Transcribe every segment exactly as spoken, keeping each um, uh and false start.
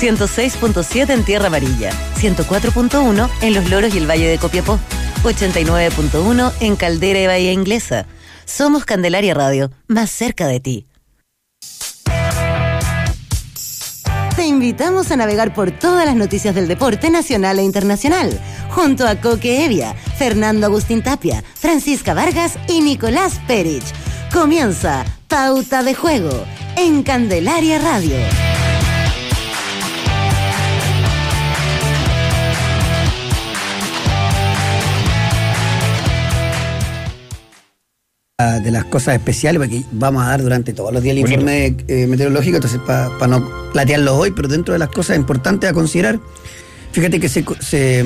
ciento seis punto siete en Tierra Amarilla, ciento cuatro punto uno en Los Loros y el Valle de Copiapó, ochenta y nueve punto uno en Caldera y Bahía Inglesa. Somos Candelaria Radio, más cerca de ti. Te invitamos a navegar por todas las noticias del deporte nacional e internacional, junto a Coque Evia, Fernando Agustín Tapia, Francisca Vargas y Nicolás Perich. Comienza Pauta de Juego en Candelaria Radio. De las cosas especiales, porque vamos a dar durante todos los días el Bonito. informe eh, meteorológico, entonces para pa no platearlos hoy, pero dentro de las cosas importantes a considerar, fíjate que se... se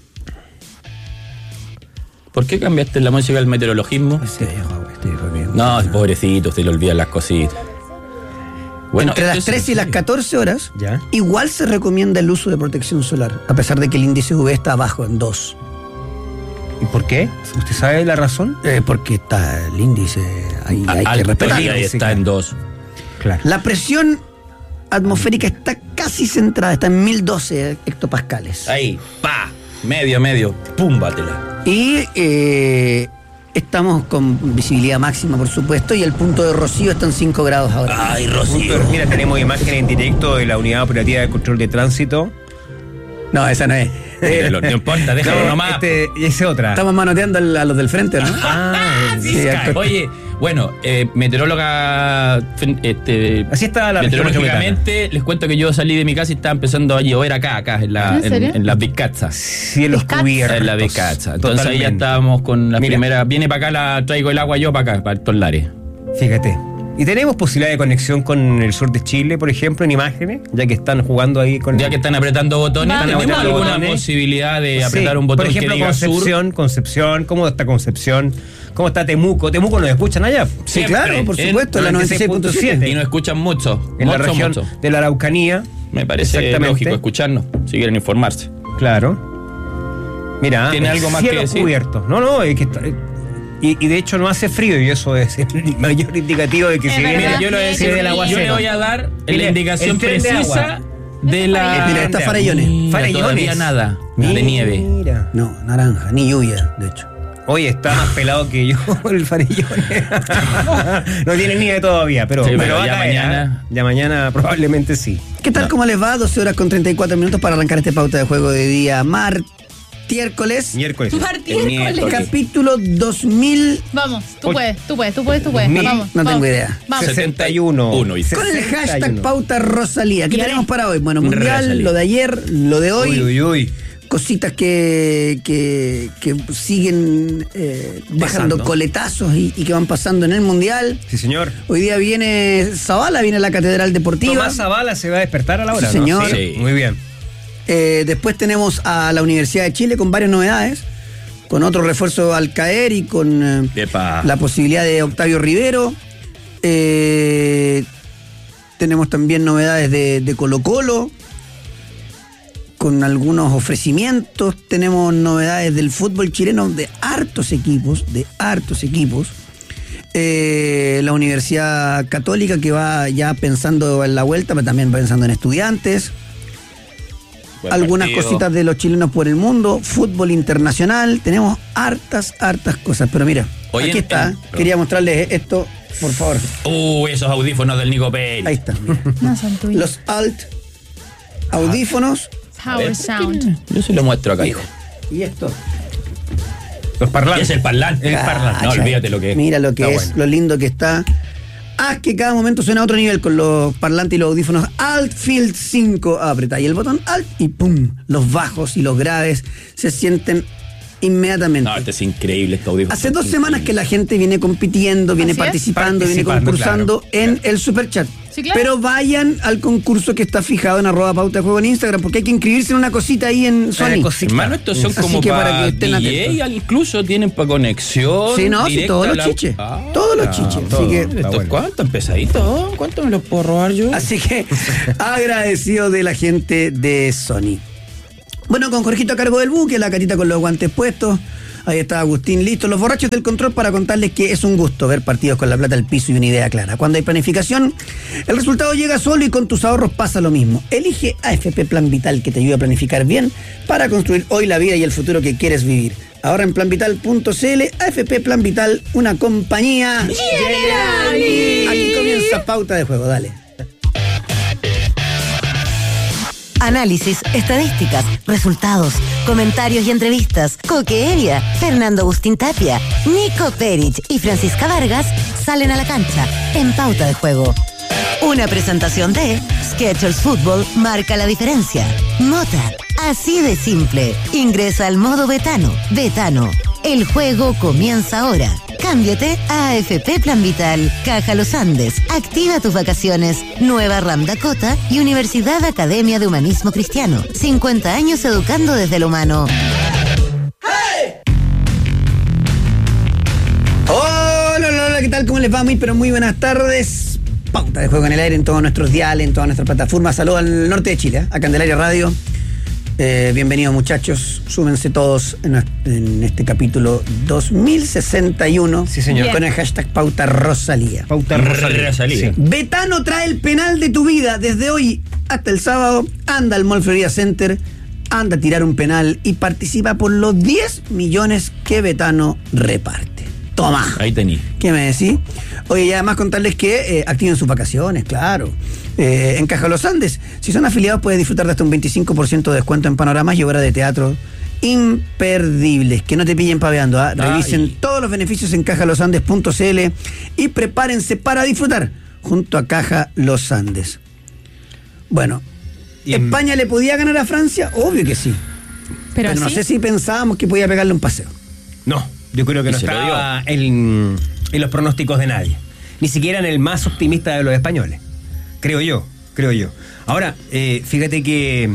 ¿Por qué cambiaste la música al meteorologismo? Este viejo, este viejo que... No, pobrecito, usted le olvidan las cositas. Bueno, entre las trece y las catorce horas, ¿ya? Igual se recomienda el uso de protección solar, a pesar de que el índice U V está abajo en dos. ¿Y por qué? ¿Usted sabe la razón? Eh, porque está el índice, ahí A, hay que respetar. Ahí está en dos. Claro. La presión atmosférica está casi centrada, está en mil doce hectopascales. Ahí, pa, medio, medio, pum, bátela. Y eh, estamos con visibilidad máxima, por supuesto, y el punto de rocío está en cinco grados ahora. Ay, Rocío. Mira, tenemos imágenes en directo de la Unidad Operativa de Control de Tránsito. No, esa no es. Déjalo, no importa, déjalo No, nomás. Este, y esa otra. Estamos manoteando al- a los del frente, ¿no? Ah, sí, sí, acá- Oye, bueno, eh, meteoróloga, este, Así está la región meteorológicamente, les cuento que yo salí de mi casa y estaba empezando a llover acá, acá, en la, ¿En serio? en, en las Vizcachas. cielos Descats. cubiertos. En la Vizcacha. Entonces ahí ya Totalmente. estábamos con la Mira. primera. Viene para acá, la traigo el agua yo para acá, para estos lares. Fíjate. ¿Y tenemos posibilidad de conexión con el sur de Chile, por ejemplo, en imágenes? Ya que están jugando ahí con... Ya que están apretando botones, Están ¿tenemos apretando alguna botones. posibilidad de Sí. apretar un botón Por ejemplo, que diga sur? Concepción, Concepción, ¿cómo está Concepción? ¿Cómo está Temuco? ¿Temuco nos escuchan allá? Sí, Siempre, claro, por en supuesto, la noventa y seis punto siete. Y nos escuchan mucho. En la mucho, región mucho. de la Araucanía. Me parece Exactamente. lógico escucharnos, si quieren informarse. Claro. Mira, ¿Tiene algo más que cielos decir? cubiertos. No, no, es que está- y, y de hecho no hace frío y eso es el mayor indicativo de que Es se verdad. viene, Mira, yo le voy a se decir, viene el yo aguacero. le voy a dar Mire, la indicación el tren de precisa agua. de la. Mira, está Farellones. Mira, Farellones. Todavía nada de nieve. Mira. No, naranja, ni lluvia, de hecho. Oye, está más pelado que yo el farellón. No tiene nieve todavía, pero, Sí, pero pero va a ya caer, mañana- ¿eh? Ya mañana probablemente sí. ¿Qué tal? ¿Cómo les va? doce horas con treinta y cuatro minutos para arrancar este pauta de juego de día martiércoles. Miércoles. Martiércoles. Capítulo dos mil. Vamos, tú Oye. puedes, tú puedes, tú puedes, tú puedes. Mil- Vamos, no vamos. tengo idea. Vamos. sesenta y uno. Uno, y- Con el sesenta y hashtag uno. pauta Rosalía. ¿Qué Y tenemos ahí. para hoy? Bueno, mundial, Rosalía. lo de ayer, lo de hoy. Uy, uy, uy. Cositas que, que, que siguen eh, dejando Pasando. coletazos y, y que van pasando en el mundial. Sí, señor. Hoy día viene Zavala, viene la Catedral Deportiva. Tomás Zavala se va a despertar a la hora, Sí, ¿no? señor. Sí. Muy bien. Eh, después tenemos a la Universidad de Chile con varias novedades, con otro refuerzo al caer y con eh, Epa. la posibilidad de Octavio Rivero. Eh, tenemos también novedades de, de Colo Colo, con algunos ofrecimientos. Tenemos novedades del fútbol chileno de hartos equipos, de hartos equipos. Eh, la Universidad Católica que va ya pensando en la vuelta, pero también pensando en estudiantes. Buen Algunas partido. cositas de los chilenos por el mundo, fútbol internacional, tenemos hartas, hartas cosas. Pero mira, Oye, aquí está, en- quería mostrarles esto, por favor. Uh, esos audífonos del Nico Pérez. Ahí está, mira. No son tuyos. Los alt audífonos Power Sound. Yo se lo muestro acá, hijo. y esto. Los Y parlantes. es el parlante. El parlante. No, Cacha. olvídate lo que es. Mira lo que Está es, bueno. lo lindo que está. Haz que cada momento suena a otro nivel con los parlantes y los audífonos Alt Field cinco. Apretáis el botón Alt y ¡pum! Los bajos y los graves se sienten inmediatamente. No, este es increíble, este audífono. Hace dos semanas que la gente viene compitiendo, viene Así es. participando, viene Participando, concursando claro, en claro. el Superchat. Sí, claro. Pero vayan al concurso que está fijado en arroba pauta de juego en Instagram, porque hay que inscribirse en una cosita ahí en Sony. Una cosita. Hermano, estos son Así como que para para que estén D J, incluso tienen para conexión. Sí, no, sí, directa todos a los la- chiches. Ah, Todos los chiches. todo. Así que, Está ¿Estos bueno. cuántos pesaditos? ¿Cuánto me los puedo robar yo? así que agradecido de la gente de Sony. Bueno, con Jorgito a cargo del buque, la carita con los guantes puestos, Ahí está Agustín, listo. Los borrachos del control para contarles que es un gusto ver partidos con la plata al piso y una idea clara. Cuando hay planificación, el resultado llega solo y con tus ahorros pasa lo mismo. Elige A F P Plan Vital, que te ayuda a planificar bien para construir hoy la vida y el futuro que quieres vivir. Ahora en plan vital punto c l, A F P Plan Vital, una compañía. Aquí comienza Pauta de Juego, dale. Análisis, estadísticas, resultados, comentarios y entrevistas. Coque Evia, Fernando Agustín Tapia, Nico Perich y Francisca Vargas salen a la cancha en Pauta de Juego. Una presentación de Skechers Fútbol marca la diferencia. Mota, así de simple. Ingresa al modo Betano. Betano, el juego comienza ahora. Cámbiate a A F P Plan Vital, Caja Los Andes, activa tus vacaciones, Nueva Ram Dakota y Universidad Academia de Humanismo Cristiano. cincuenta años educando desde lo humano. Hola, hola, hola, ¿qué tal? ¿Cómo les va? Muy, pero muy buenas tardes. Pauta de Juego en el aire en todos nuestros diales, en todas nuestras plataformas. Saludos al norte de Chile, ¿eh? A Candelaria Radio. Eh, bienvenidos muchachos, súmense todos en, en este capítulo dos mil sesenta y uno. Sí, señor. Con el hashtag Pauta Rosalía. Pauta Rosalía. Rosalía. Sí. Betano trae el penal de tu vida. Desde hoy hasta el sábado, anda al Mall Florida Center, anda a tirar un penal y participa por los diez millones que Betano reparte. Toma. Ahí tení. ¿Qué me decís? Oye, y además contarles que eh, activen sus vacaciones, claro. Eh, en Caja Los Andes, si son afiliados, puedes disfrutar de hasta un veinticinco por ciento de descuento en panoramas y obras de teatro imperdibles. Que no te pillen paveando, ¿ah? Revisen Ay. todos los beneficios en caja los andes punto c l y prepárense para disfrutar junto a Caja Los Andes. Bueno, Y en- ¿España le podía ganar a Francia? Obvio que sí. Pero, Pero no así, sé si pensábamos que podía pegarle un paseo. No, yo creo que Y no se lo estaba en, en los pronósticos de nadie. Ni siquiera en el más optimista de los españoles. Creo yo, creo yo. Ahora, eh, fíjate que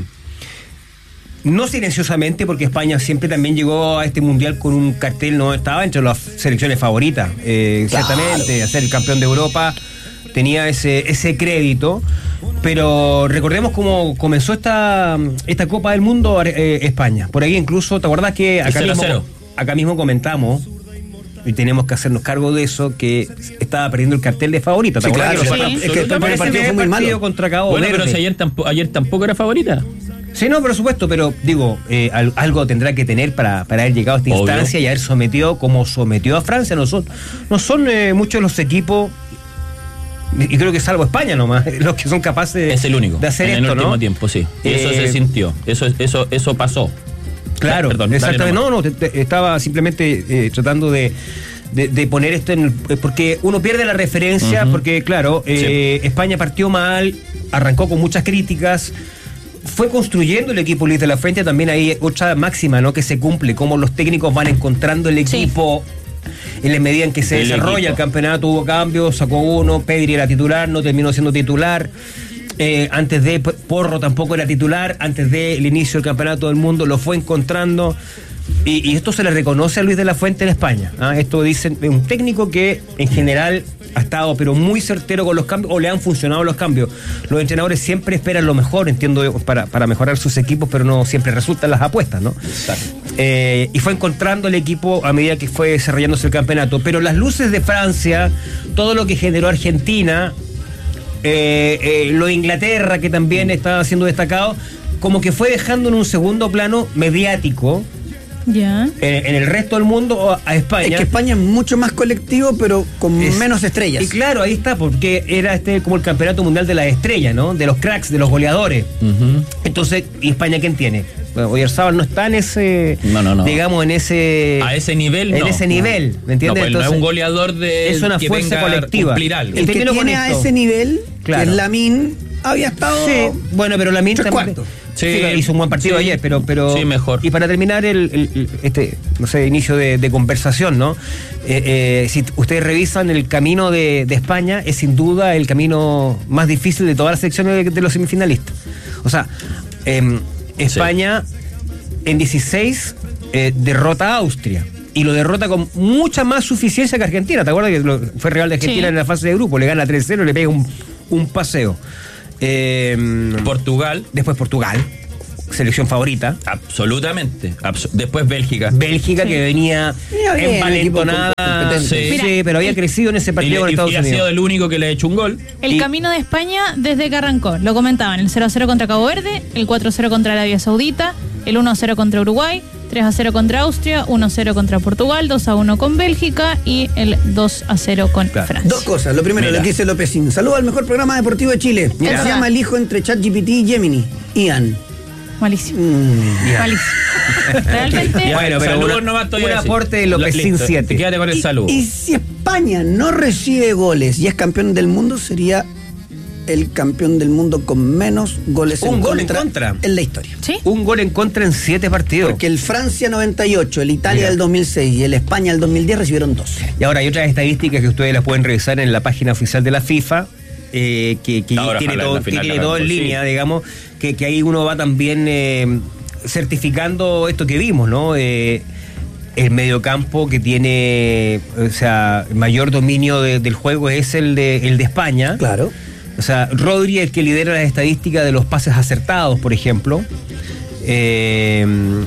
no silenciosamente, porque España siempre también llegó a este mundial con un cartel, no estaba entre las selecciones favoritas. Eh, Claro. Ciertamente, a ser el campeón de Europa tenía ese, ese crédito. Pero recordemos cómo comenzó esta, esta Copa del Mundo eh, España. Por ahí incluso, ¿te acuerdas que acá cero a mismo, cero. acá mismo comentamos, y tenemos que hacernos cargo de eso, que estaba perdiendo el cartel de favorita? ¿Te Sí, acuerdas? claro, Que sí. los- Es que el Me parece partido que fue muy el partido malo. contra Cabo Bueno, pero Verde. si ayer, tampo- ayer tampoco era favorita. Sí, no, por supuesto, pero digo, eh, al- algo tendrá que tener para, para haber llegado a esta Obvio. instancia y haber sometido como sometió a Francia. No son, no son eh, muchos los equipos, y creo que salvo España nomás, los que son capaces de, Es el único. de hacer en esto, el último ¿no? tiempo, sí. Y eso Eh, se sintió. Eso, eso, eso pasó. Claro, Perdón, dale exactamente. nomás. No, no, te- te- estaba simplemente eh, tratando de, de, de poner esto en el, eh, porque uno pierde la referencia, Ujú. porque claro, eh, España partió mal, arrancó con muchas críticas, fue construyendo el equipo Luis de la Fuente. También hay otra máxima, ¿no?, que se cumple, cómo los técnicos van encontrando el Sí. equipo. En la medida en que se El desarrolla equipo. el campeonato, hubo cambios, sacó uno, Pedri era titular, no terminó siendo titular. Eh, antes de P- Porro tampoco era titular, antes del inicio del campeonato del mundo lo fue encontrando. Y, y esto se le reconoce a Luis de la Fuente en España. ¿ah? Esto dicen, es un técnico que en general ha estado pero muy certero con los cambios, o le han funcionado los cambios. Los entrenadores siempre esperan lo mejor, entiendo yo, para, para mejorar sus equipos, pero no siempre resultan las apuestas, ¿no? Eh, y fue encontrando el equipo a medida que fue desarrollándose el campeonato. Pero las luces de Francia, todo lo que generó Argentina, eh, eh, lo de Inglaterra, que también estaba siendo destacado, como que fue dejando en un segundo plano mediático ya. en, en el resto del mundo a España. Es que España es mucho más colectivo, pero con Es- menos estrellas. Y claro, ahí está, porque era este como el campeonato mundial de las estrellas, ¿no? De los cracks, de los goleadores. Ujú. Entonces, ¿y España quién tiene? Bueno, Oyarzabal no está en ese, No, no, no. digamos, en ese... A ese nivel, En no. ese nivel, ¿me entiendes? No, pues, no es Entonces, un goleador de es una que fuerza venga a colectiva. cumplir algo. El que Termino con tiene a esto. ese nivel, Claro. que es Lamine, había estado... Sí, bueno, pero la Tres también cuartos. Sí, hizo un buen partido sí. ayer, pero, pero Sí, mejor. Y para terminar el, el- el- este, no sé, inicio de, de conversación, ¿no? Eh, eh, si t- ustedes revisan el camino de, de España, es sin duda el camino más difícil de todas las secciones de, de los semifinalistas. O sea, em, España en dieciséis eh, derrota a Austria. Y lo derrota con mucha más suficiencia que Argentina. ¿Te acuerdas que lo- fue Real de Argentina Sí. en la fase de grupo? Le gana tres cero y le pega un, un paseo. Eh, Portugal. Después Portugal. selección favorita. Absolutamente. Abso- Después Bélgica. Bélgica, que venía Venía bien, envalentonada. equipo competente. Sí, Mira. sí, pero había crecido en ese Y, partido le- con y- Estados y ha Unidos. sido el único que le ha hecho un gol. El Y- camino de España desde que arrancó. Lo comentaban, el cero a cero contra Cabo Verde, el cuatro a cero contra Arabia Saudita, el uno a cero contra Uruguay, tres a cero contra Austria, uno a cero contra Portugal, dos a uno con Bélgica y el dos a cero con Claro. Francia. Dos cosas. Lo primero, Mira. lo que dice Lópezín. Saludos al mejor programa deportivo de Chile. Mira. ¿Cómo se llama el hijo entre ChatGPT y Gemini? Ian. Malísimo. Mm. Ya. Malísimo. Realmente. Ya, Bueno, pero saludos una- nomás te voy un a decir. aporte de Lópezín Listo, siete. Quédate con el Y- saludo. Y, si España no recibe goles y es campeón del mundo, sería el campeón del mundo con menos goles Un en, gol en contra contra. en la historia. ¿Sí? Un gol en contra en siete partidos. Porque el Francia noventa y ocho, el Italia Mira. del dos mil seis y el España del dos mil diez recibieron doce. Y ahora hay otras estadísticas que ustedes las pueden revisar en la página oficial de la FIFA, eh, que, que Ahora, tiene ojalá todo, en la final que tiene la todo en ganemos, línea, sí. digamos, que, que ahí uno va también eh, certificando esto que vimos, ¿no? Eh, el mediocampo que tiene, o sea, mayor dominio de- del juego es el de, el de España. Claro. O sea, Rodri es el que lidera las estadísticas de los pases acertados, por ejemplo. Eh,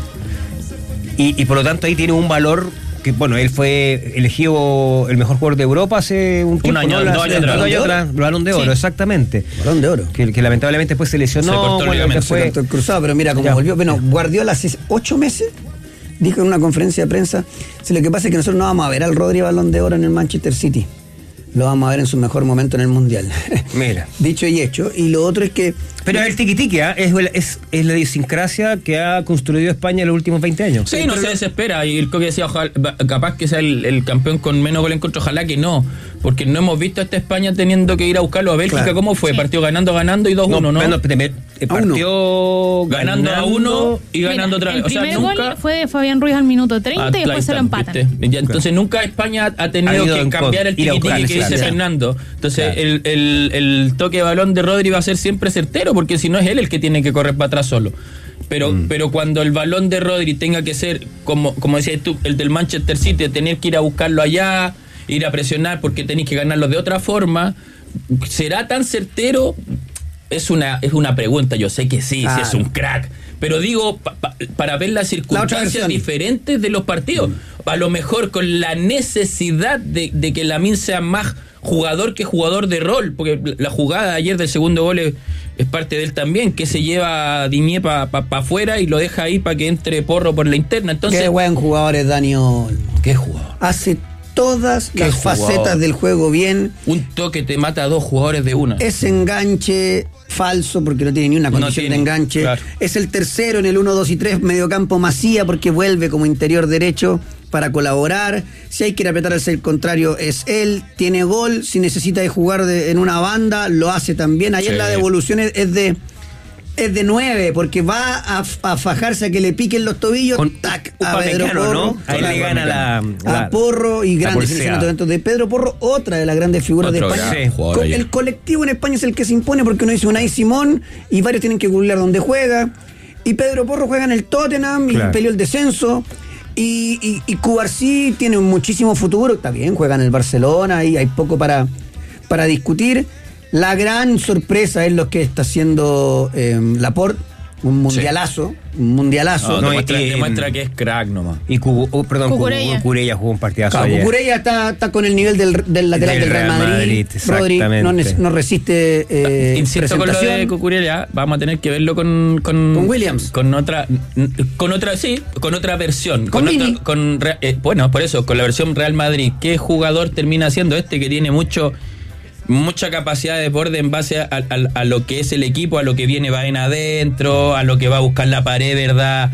y, y por lo tanto ahí tiene un valor que, bueno, él fue elegido el mejor jugador de Europa hace un tiempo. año, ¿no? dos años Hace- atrás. dos años atrás, el Balón de Oro, Sí. exactamente. Balón de oro. Que, que lamentablemente después se lesionó. Se cortó el bueno, ligamento, después- Se cortó el cruzado, pero mira cómo Ya. volvió. Bueno, Guardiola hace ocho meses dijo en una conferencia de prensa, si lo que pasa es que nosotros no vamos a ver al Rodri Balón de Oro en el Manchester City. Lo vamos a ver en su mejor momento en el Mundial. Mira. Dicho y hecho. Y lo otro es que... Pero el tiquitiqui, ¿ah? es, es, es la idiosincrasia que ha construido España en los últimos veinte años. Sí, no se desespera. Y el Coque decía, ojalá, capaz que sea el, el campeón con menos gol en contra, ojalá que no. Porque no hemos visto a esta España teniendo que ir a buscarlo a Bélgica. Claro. ¿Cómo fue? Sí. Partió ganando, ganando y dos uno, ¿no? bueno, te- eh, A uno. partió Ganando a uno y Mira, ganando otra vez. el O sea, primer nunca... gol fue de Fabián Ruiz al minuto treinta Ah, y después ahí se lo está, empatan. ¿viste? Ya, entonces nunca España ha tenido Ha ido que en cambiar contra, el ir a tiquitiqui buscar, que dice claro. Fernando. Entonces Claro. el, el, el toque de balón de Rodri va a ser siempre certero, porque si no es él el que tiene que correr para atrás solo. Pero, Mm. pero cuando el balón de Rodri tenga que ser, como, como decías tú, el del Manchester City, tener que ir a buscarlo allá, ir a presionar porque tenéis que ganarlo de otra forma, ¿será tan certero? Es una, es una pregunta, yo sé que sí, Claro. sí es un crack. Pero digo, pa- pa- para ver las circunstancias versión. diferentes de los partidos. A lo mejor con la necesidad de, de que Lamine sea más jugador que jugador de rol, porque la jugada de ayer del segundo gol es, es parte de él también, que se lleva a Dimier para pa, pa afuera y lo deja ahí para que entre Porro por la interna. Entonces, Qué buen jugador es Dani Olmo. ¿qué jugador? Hace todas Qué las jugador. facetas del juego bien. Un toque te mata a dos jugadores de una. Ese enganche falso porque no tiene ni una No condición tiene, de enganche. claro. Es el tercero en el uno, dos y tres, mediocampo Macía porque vuelve como interior derecho para colaborar. Si hay que ir a apretar al ser contrario es él. Tiene gol. Si necesita de jugar de- en una banda, lo hace también. Ayer Sí. la devolución es, es de... Es de nueve, porque va a, a fajarse a que le piquen los tobillos. Con tac, a Upamecano, Pedro Porro. ¿no? Ahí Claro. le gana la, A la- Porro y la grandes pulseada. eventos de Pedro Porro, otra de las grandes figuras Otro de España. gran jugador Co- ayer. el colectivo en España es el que se impone porque uno dice Unai Simón y varios tienen que googlear dónde juega. Y Pedro Porro juega en el Tottenham y Claro. peleó el descenso. Y, y, y Cubarsí tiene muchísimo futuro, está bien, juega en el Barcelona y hay poco para, para discutir. La gran sorpresa es lo que está haciendo eh, Laporte, un mundialazo, un mundialazo. No, No, demuestra, y- y- demuestra que es crack nomás. Y Cubu- oh, perdón, Cucurella. Cucurella jugó un partidazo Claro, ayer. Cucurella está, está con el nivel del, del lateral Del del, Real Real Madrid. Madrid, Rodri no, exactamente. nes- no resiste eh, Insisto con lo de presentación. Cucurella, vamos a tener que verlo con con, Con Williams. con otra con otra sí, con otra versión, Con con, Vini. otra- con Re- eh, bueno, por eso con la versión Real Madrid. ¿Qué jugador termina siendo este que tiene mucho mucha capacidad de borde en base a, a- a lo que es el equipo, a lo que viene Baena adentro, a lo que va a buscar la pared, ¿verdad?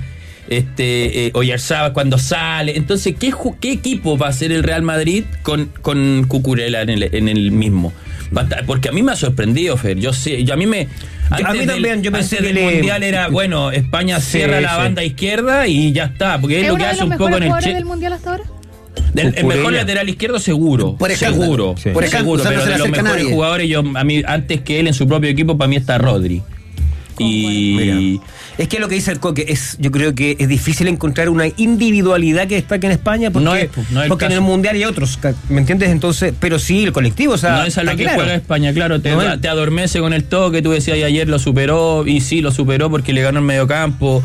Este eh, Oyarzabal cuando sale. Entonces, ¿qué, ju- qué equipo va a ser el Real Madrid con, con Cucurella en el, en el mismo? Va a estar- Porque a mí me ha sorprendido, Fer. Yo sé, yo a mí me. Antes a mí también, del, yo pensé antes que del le- mundial era, bueno, España Sí, cierra la sí. banda izquierda y ya está. Porque es, ¿Es lo uno que de hace los un poco mejores en el jugadores Che- del mundial hasta ahora? del- el mejor Cucurella. lateral izquierdo seguro. Por escándalo. seguro. Sí. Por escándalo, seguro, o sea, no pero se le de los acerca mejores nadie. jugadores, yo, a mí, antes que él en su propio equipo, para mí está Rodri. Y Mira. Es que lo que dice el Coque es, yo creo que es difícil encontrar una individualidad que destaque en España porque, No es, no es el porque en caso. el Mundial hay otros, ¿me entiendes? Entonces, pero sí, el colectivo, o sea, no es a lo está que claro. juega España, claro, te, No da- es- te adormece con el toque, tú decías y ayer lo superó, y sí, lo superó porque le ganó el mediocampo,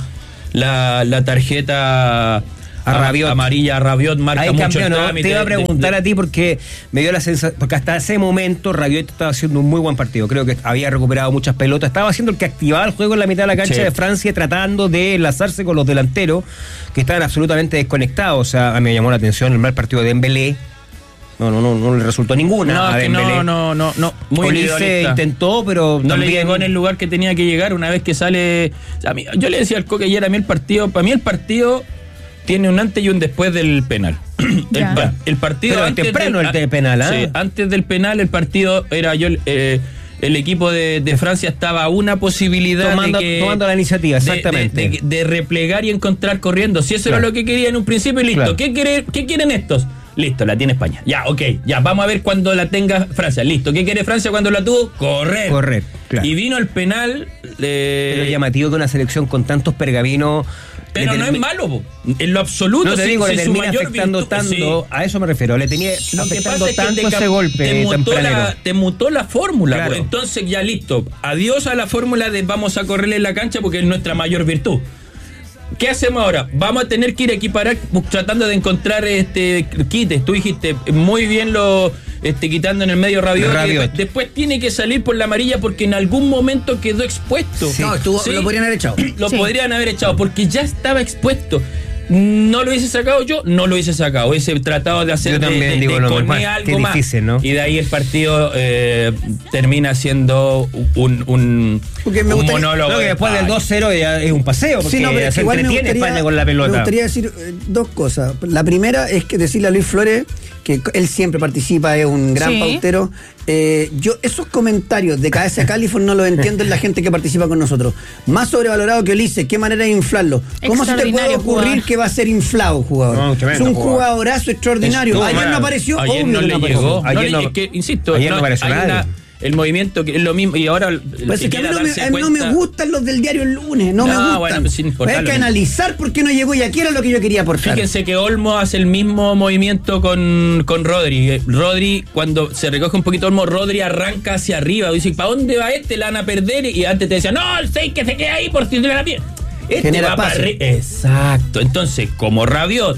la, la tarjeta A Rabiot. amarilla a Rabiot marca Ahí mucho cambió, el ¿no? trámite. Te iba a de- preguntar de- a ti porque me dio la sensación, porque hasta ese momento Rabiot estaba haciendo un muy buen partido, creo que había recuperado muchas pelotas, estaba haciendo el que activaba el juego en la mitad de la cancha Sí. de Francia, tratando de enlazarse con los delanteros que estaban absolutamente desconectados. O sea, a mí me llamó la atención el mal partido de Dembélé. No, no, no, no le resultó ninguna No, a es que Dembélé. no, no, no, no, muy Olise individualista. intentó, pero No también le llegó en el lugar que tenía que llegar una vez que sale. O sea, a mí- yo le decía al Coque ayer, a mí el partido, para mí el partido tiene un antes y un después del penal. El, Ya. pa- el partido Pero antes temprano del, el de penal, ¿ah? Sí, antes del penal el partido era yo eh, el equipo de, de Francia estaba a una posibilidad Tomando- de que, tomando la iniciativa, de- exactamente. de, de- de replegar y encontrar corriendo. Si eso Claro. era lo que quería en un principio, y listo. Claro. ¿Qué, quiere- ¿Qué quieren estos? Listo, la tiene España. Ya, ok, ya, vamos a ver cuando la tenga Francia. Listo, ¿qué quiere Francia cuando la tuvo? Correr. Correr, claro. Y vino el penal. eh, Pero es llamativo que una selección con tantos pergaminos. pero le no es termi- malo, po. En lo absoluto. No te si- digo, si le su termina mayor afectando virtud- tanto, sí. a eso me refiero, le tenía Lo que afectando pasa es que tanto te ese cap- golpe te mutó, tempranero. la, te mutó la fórmula. Claro. Pues. Entonces ya listo. Adiós a la fórmula de vamos a correrle en la cancha porque es nuestra mayor virtud. ¿Qué hacemos ahora? Vamos a tener que ir a equiparar bu- tratando de encontrar este quites. Tú dijiste muy bien lo este, quitando en el medio Rabiot. y Rabiot. Después, después tiene que salir por la amarilla porque en algún momento quedó expuesto. No, estuvo, Sí. lo podrían haber echado. Lo Sí. podrían haber echado porque ya estaba expuesto. No lo hubiese sacado yo, no lo hubiese sacado. Hubiese tratado de hacer Yo de, también de- digo de lo comer mismo. algo Qué más. difícil, ¿no? Y de ahí el partido eh, termina siendo un, un, Porque me un gustaría- monólogo. Creo que de después del España. dos cero ya es un paseo, porque Sí, no, pero es se que igual me entretiene gustaría, España con la pelota. me gustaría decir eh, dos cosas. La primera es que decirle a Luis Flores que él siempre participa, es un gran Sí. pautero. Eh, yo esos comentarios de K S California no los entiendo en la gente que participa con nosotros. Más sobrevalorado que Ulises, qué manera de inflarlo. ¿Cómo se te puede Extraordinario ocurrir jugador. que va a ser inflado, jugador? No, es tremendo un jugador. jugadorazo extraordinario. Estuvo Ayer no mal. apareció, Ayer obvio no que le apareció. llegó. No Ayer le- no- es que, insisto, ayer no no, apareció hay nadie. una- el movimiento que es lo mismo. Y ahora. el Pues que es que a mí quiera no me, darse a mí no me cuenta- gustan los del diario el lunes, no, No, me gustan. bueno, pues sin importar Hay lo que mismo. analizar por qué no llegó y aquí era lo que yo quería aportar. Fíjense que Olmo hace el mismo movimiento con, con Rodri. Eh, Rodri, cuando se recoge un poquito Olmo, Rodri arranca hacia arriba. Dice, ¿para dónde va este? La van a perder. Y antes te decían, no, el seis que se queda ahí por si tiene la piel. Este Genera va para pase. arriba. Exacto. Entonces, como Rabiot,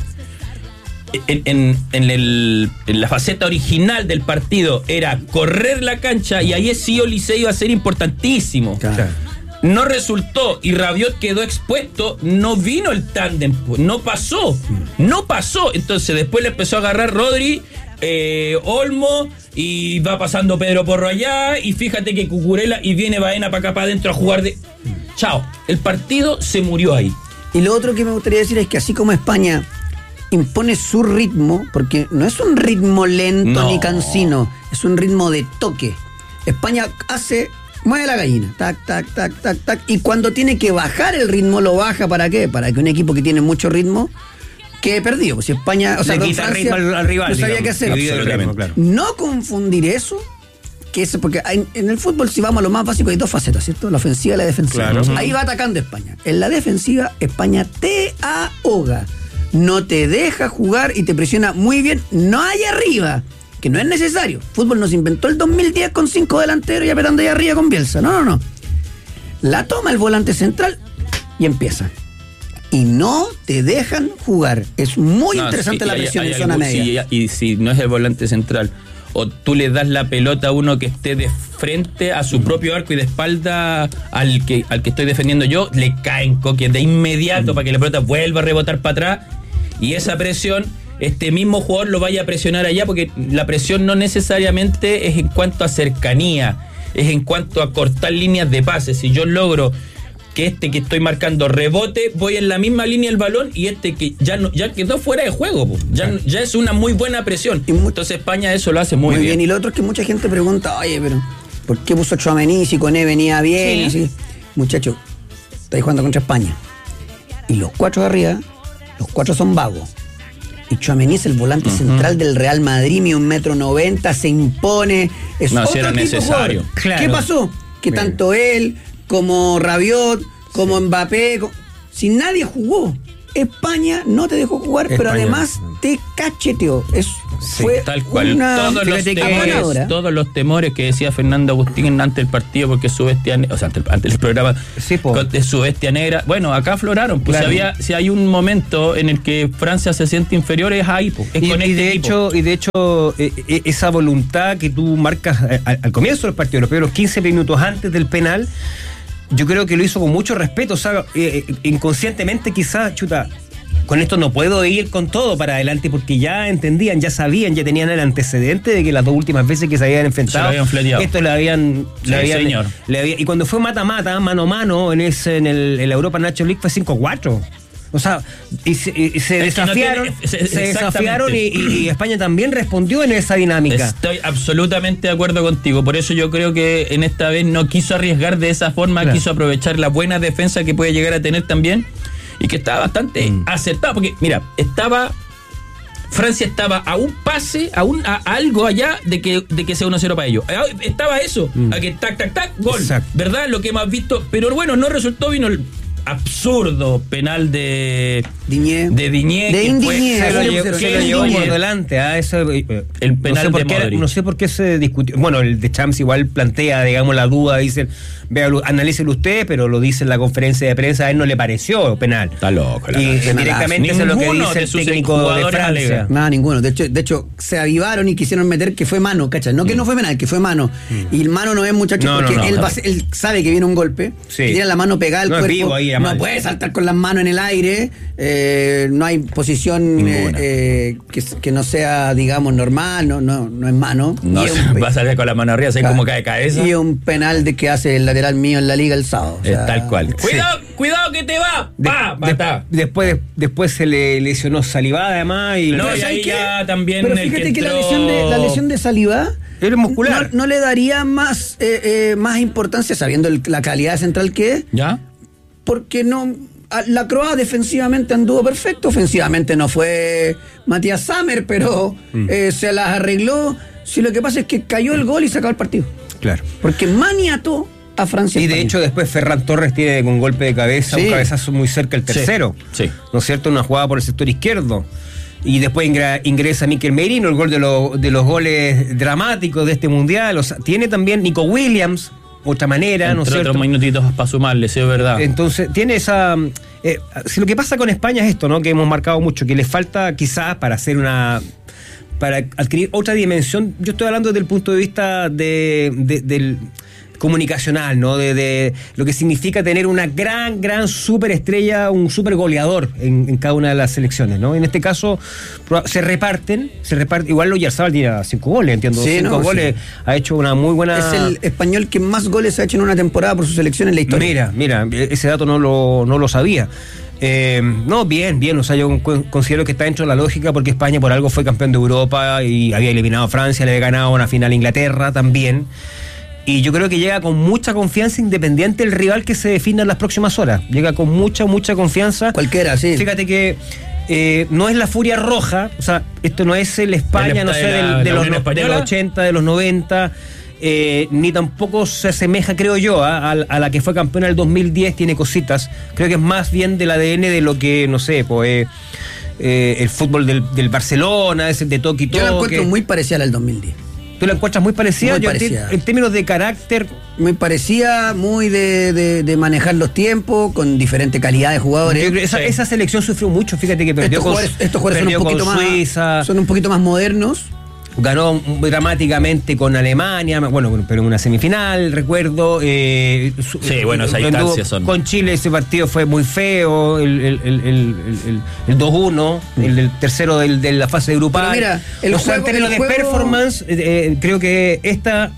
en, en- en el- en la faceta original del partido era correr la cancha y ahí sí Olise iba a ser importantísimo. Claro. No resultó y Rabiot quedó expuesto, no vino el tándem, pues, no pasó, no pasó. Entonces después le empezó a agarrar Rodri, eh, Olmo y va pasando Pedro Porro allá y fíjate que Cucurella y viene Baena para acá para adentro a jugar de... Chao, el partido se murió ahí. Y lo otro que me gustaría decir es que así como España impone su ritmo, porque no es un ritmo lento No. ni cansino, es un ritmo de toque. España hace, mueve la gallina, tac, tac, tac, tac, tac, y cuando tiene que bajar el ritmo, lo baja, ¿para qué? Para que un equipo que tiene mucho ritmo quede perdido. Si España, o sea, Le con quita Francia, ritmo al, al rival. no sabía digamos. qué hacer. Divide el ritmo, claro. No confundir eso, que es porque hay- en el fútbol, si vamos a lo más básico, hay dos facetas, ¿cierto? La ofensiva y la defensiva. Claro. Ahí va atacando España. En la defensiva, España te ahoga. No te deja jugar y te presiona muy bien. No hay arriba, que no es necesario. Fútbol nos inventó el dos mil diez con cinco delanteros y apretando ahí arriba con Bielsa. No, no, no. La toma el volante central y empieza. Y no te dejan jugar. Es muy No, interesante sí, la hay- presión hay en zona algún- media. sí, y si no es el volante central, o tú le das la pelota a uno que esté de frente a su propio arco y de espalda al que, al que estoy defendiendo yo, le caen coques de inmediato para que la pelota vuelva a rebotar para atrás. Y esa presión, este mismo jugador lo vaya a presionar allá, porque la presión no necesariamente es en cuanto a cercanía, es en cuanto a cortar líneas de pase. Si yo logro que este que estoy marcando rebote, voy en la misma línea el balón y este que ya no, ya quedó fuera de juego, po. ya, ya es una muy buena presión. Y mu- Entonces España eso lo hace muy, Muy bien. bien. Y lo otro es que mucha gente pregunta, oye, pero ¿por qué puso Tchouaméni si Koné venía bien? Sí. Así. Muchacho, estáis jugando contra España. Y los cuatro de arriba, los cuatro son vagos. Y Tchouaméni es el volante uh-huh. central del Real Madrid, mide un metro noventa, se impone. Es No, otro si era tipo de necesario. jugador. Claro. ¿Qué pasó? Que Bien. tanto él como Rabiot, como Mbappé, co- si nadie jugó. España no te dejó jugar, pero España. además te cacheteó. Es, Sí, fue Tal cual. una Todos los, fíjate que- apanadora. temores, todos los temores que decía Fernando Agustín ante el partido, porque su bestia, ne- o sea, ante el, ante el programa, Sí, po. con- de su bestia negra. Bueno, acá afloraron. Pues Claro. si, había, si hay un momento en el que Francia se siente inferior, es ahí, po, es Y, con y este de equipo. hecho, y de hecho eh, eh, esa voluntad que tú marcas eh, al, al comienzo del partido, los primeros quince minutos antes del penal, yo creo que lo hizo con mucho respeto. O sea, eh, eh, inconscientemente quizás, chuta, con esto no puedo ir con todo para adelante porque ya entendían, ya sabían, ya tenían el antecedente de que las dos últimas veces que se habían enfrentado, Se lo habían fleteado. esto le habían... Sí, le habían señor. le había- y cuando fue mata-mata, mano a mano, en, ese, en, el, en la Europa National League fue cinco cuatro. O sea, y se, y se Es que no desafiaron, tiene- se- se exactamente. desafiaron y, y- y España también respondió en esa dinámica. Estoy absolutamente de acuerdo contigo. Por eso yo creo que en esta vez no quiso arriesgar de esa forma, Claro. quiso aprovechar la buena defensa que puede llegar a tener también y que estaba bastante Mm. acertado. Porque, mira, estaba. Francia estaba a un pase, a, un, a algo allá de que, de que sea uno cero para ellos. Estaba eso, a que tac, tac, tac, gol. Exacto. ¿Verdad? Lo que hemos visto. Pero bueno, no resultó, vino el absurdo penal de Diñé. de Diñé. De que fue- Indiñé, Se lo, sí, llevó- pero se sí, lo llevó Diñé. por delante. ¿Ah? Eso, eh, El no penal sé por de qué era- Modric. no sé por qué se discutió. Bueno, el de Champs igual plantea, digamos, la duda. Dicen, véalo, analícelo usted, pero lo dice en la conferencia de prensa. A él no le pareció penal. Está loco. la Y verdad. directamente eso es lo que Ninguno dice de el sus técnico de jugadores Francia. alega. Nada, ninguno. De hecho, de hecho, se avivaron y quisieron meter que fue mano, ¿cachai? No que no fue penal, que fue mano. Y el mano no es, muchacho, No, no, porque no. él, va a ser- él sabe que viene un golpe. Sí. Y tiene la mano pegada al No es cuerpo. vivo ahí, la no mano. puede saltar con las manos en el aire. eh, no hay posición eh, Ninguna. eh, que, que no sea, digamos, normal. No, no, no es mano. No, Y es un pe- va a salir con la mano arriba, así como cae de cabeza. Y un penal de que hace el lateral mío en la liga el sábado. O Es sea, tal cual. Cuidado, cuidado que te va. De- Pa, de- patá. después, después se le lesionó Salivá además. Y No, Pero y ¿sabes ahí qué? ya también Pero el fíjate que que, la, entró- lesión de, la lesión de Saliba Era muscular. no, no le daría más, eh, eh, más importancia, sabiendo el- la calidad central que es, ¿Ya? porque no. a- La Croa defensivamente anduvo perfecto, ofensivamente no fue Matías Sammer, pero Mm. eh, se las arregló. Si lo que pasa es que cayó el gol y se acabó el partido. Claro. Porque maniató a Francia. Y de hecho después Ferran Torres tiene con golpe de cabeza, Sí. un cabezazo muy cerca el tercero. Sí. ¿No es cierto? Una jugada por el sector izquierdo. Y después ingra- ingresa Mikel Merino, el gol de, lo- de los goles dramáticos de este mundial. O sea, tiene también Nico Williams, otra manera, ¿no es Entre cierto? otros minutitos para sumarle, sí, es verdad. Entonces, tiene esa... eh, si lo que pasa con España es esto, ¿no? Que hemos marcado mucho, que le falta quizás para hacer una... para adquirir otra dimensión. Yo estoy hablando desde el punto de vista de, de- del comunicacional, ¿no? De, de lo que significa tener una gran, gran superestrella, un super goleador en, en cada una de las selecciones, ¿no? En este caso proba- se reparten, se reparten, igual Oyarzabal tiene cinco goles, entiendo, Sí, cinco no, goles, sí. ha hecho una muy buena... Es el español que más goles ha hecho en una temporada por su selección en la historia. Mira, mira, ese dato no lo, no lo sabía. Eh, no, bien, bien, o sea, yo cu- considero que está dentro de la lógica porque España por algo fue campeón de Europa y había eliminado a Francia, le había ganado una final a Inglaterra también. Y yo creo que llega con mucha confianza independiente del rival que se defina en las próximas horas. Llega con mucha, mucha confianza. Cualquiera, sí. Fíjate que eh, no es la furia roja, o sea, esto no es el España, El no de sé, la- del- la de, los, Unión no- de Española. los ochenta, de los noventa, eh, ni tampoco se asemeja, creo yo, a, a- a la que fue campeona del dos mil diez, tiene cositas. Creo que es más bien del A D N de lo que, no sé, pues eh, eh, el fútbol del, del Barcelona, ese de toque y Yo la toque. encuentro muy parecida al del dos mil diez. ¿Tú la encuentras muy parecida? Muy Yo en parecida. te- en términos de carácter, Me parecía muy de, de- de manejar los tiempos, con diferente calidad de jugadores. yo creo que esa, Sí. esa selección sufrió mucho, fíjate que perdió estos con, jugadores, estos jugadores son perdió un poquito con más Suiza, son un poquito más modernos. ganó dramáticamente con Alemania, bueno, pero en una semifinal, recuerdo. Eh, su- Sí, bueno, esas anduvo instancias son- Con Chile ese partido fue muy feo, el, el, el, el, el- el dos uno, el, el tercero del- de la fase grupal. Pero mira, el o sea, en juego- términos el de juego- performance, eh, eh, creo que esta...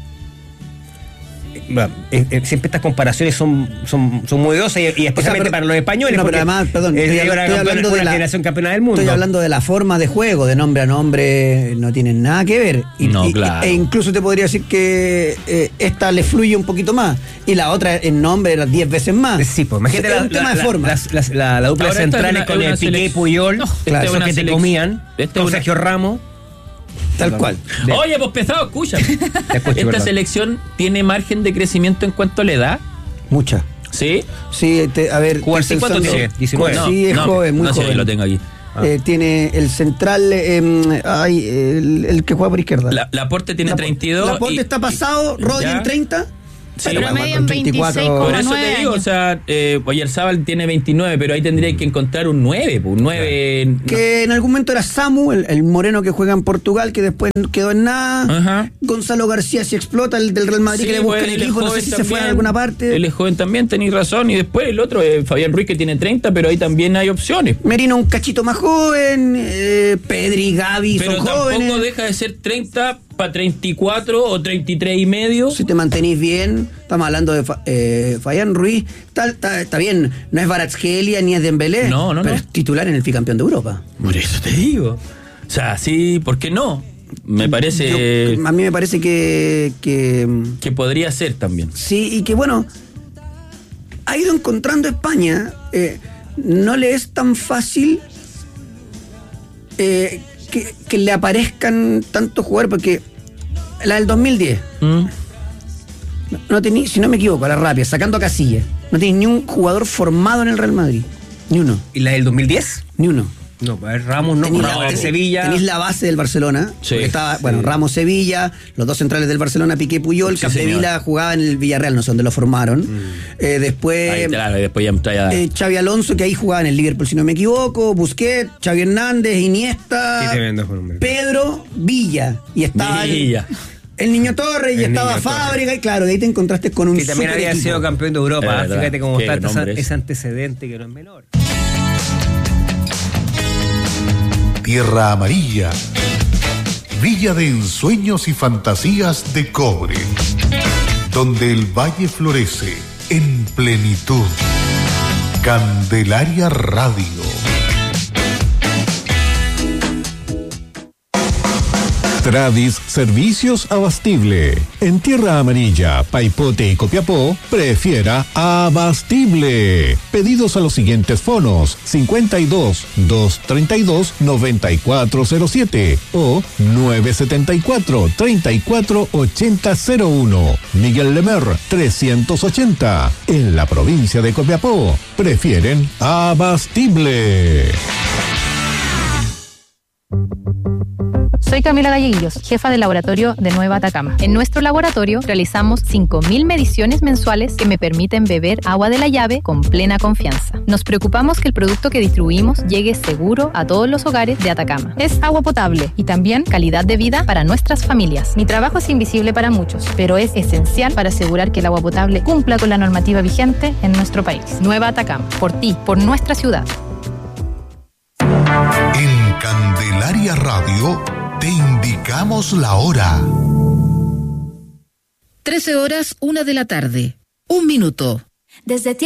Bueno, eh, eh, siempre estas comparaciones son, son, son muy odiosas y, y especialmente pero- para los españoles. no, pero porque además, perdón, es estoy de habla- una, estoy campeona- hablando de una la- generación campeona del mundo. Estoy hablando de la forma de juego, de nombre a nombre, no tienen nada que ver. Y- No, y- claro. E incluso te podría decir que eh, esta le fluye un poquito más y la otra en nombre era diez veces más. Sí, pues imagínate Es la, un tema la- de la- forma. las- las- la- la dupla Ahora, esta es centrales una- con es una el Piqué y selec- Puyol, No, esta claro, es esos una que te selec- comían, esta con es una- Sergio Ramos. Tal cual. De- Oye, pues pesado, escucha. escucho, Esta perdón. selección tiene margen de crecimiento en cuanto le da. Mucha. ¿Sí? Sí, te- a ver. Jugar estoy sí, ¿cuánto pensando- tiene? diecinueve. No, Sí, es no, joven, muy no sé, joven. lo tengo aquí. Eh, tiene el central, eh, ay, el, el que juega por izquierda. La, Laporte tiene treinta y dos. Laporte y- está pasado, Rodri ¿Ya? en treinta. Sí, Pero bueno, medio con en treinta y cuatro. veintiséis Por coma eso nueve te digo, años. o sea, eh, Oyarzábal tiene veintinueve, pero ahí tendría que encontrar un nueve, pues, un nueve. Que en algún momento era Samu, el, el moreno que juega en Portugal, que después quedó en nada. Ajá. Gonzalo García si explota, el del Real Madrid, Sí, que le busca bueno, el él es equipo, no sé joven si se fue también. a alguna parte. Él es joven también, tenéis razón. Y después el otro, eh, Fabián Ruiz, que tiene treinta, pero ahí también hay opciones. Merino un cachito más joven, eh, Pedri, Gavi Pero son tampoco jóvenes. deja de ser treinta para treinta y cuatro o treinta y tres y medio. Si te mantenís bien, estamos hablando de Fa- eh, Fabián Ruiz, está, está- está bien, no es Kvaratskhelia ni es Dembélé, No, no, pero no. es titular en el bicampeón de Europa. Por eso te digo. O sea, sí, ¿por qué no? Me parece Yo- a mí me parece que, que que podría ser también. sí, y que bueno, ha ido encontrando España, eh, no le es tan fácil eh, que, que le aparezcan tantos jugadores, porque la del dos mil diez, ¿Mm? no tenía, si no me equivoco, a la rápida, sacando a Casillas, no tiene ni un jugador formado en el Real Madrid, ni uno, ¿Y la del dos mil diez? ni uno. No, pues Ramos no, Tenéis Ramos la, de Sevilla. tenéis la base del Barcelona. Sí. Porque estaba, bueno, Ramos Sevilla, los dos centrales del Barcelona, Piqué Puyol, Sí, Capdevila señor. jugaba en el Villarreal, no sé dónde lo formaron. Eh, después Ahí, claro, y después ya trae a- eh, Xavi Alonso, que ahí jugaba en el Liverpool, si no me equivoco, Busquets, Xavi Hernández, Iniesta, Qué tremendo fue, hombre. Pedro, Villa. Y estaba el- Villa. El, Niño Torres, y El estaba Niño Fábrica, y claro, de ahí te encontraste con un Que también super había equipo. sido campeón de Europa. Es ¿eh? verdad. Fíjate cómo Qué está esa- nombre es. ese antecedente que no es menor. Tierra Amarilla, Villa de ensueños y fantasías de cobre, donde el valle florece en plenitud. Candelaria Radio. Tradis Servicios Abastible. En Tierra Amarilla, Paipote y Copiapó, prefiera Abastible. Pedidos a los siguientes fonos: cincuenta y dos, doscientos treinta y dos, noventa y cuatro cero siete o nueve setenta y cuatro, treinta y cuatro ochenta cero uno. Miguel Lemer, trescientos ochenta. En la provincia de Copiapó, prefieren Abastible. Soy Camila Galleguillos, jefa del laboratorio de Nueva Atacama. En nuestro laboratorio realizamos cinco mil mediciones mensuales que me permiten beber agua de la llave con plena confianza. Nos preocupamos que el producto que distribuimos llegue seguro a todos los hogares de Atacama. Es agua potable y también calidad de vida para nuestras familias. Mi trabajo es invisible para muchos, pero es esencial para asegurar que el agua potable cumpla con la normativa vigente en nuestro país. Nueva Atacama, por ti, por nuestra ciudad. En Candelaria Radio te indicamos la hora. trece horas, una de la tarde. Un minuto. Desde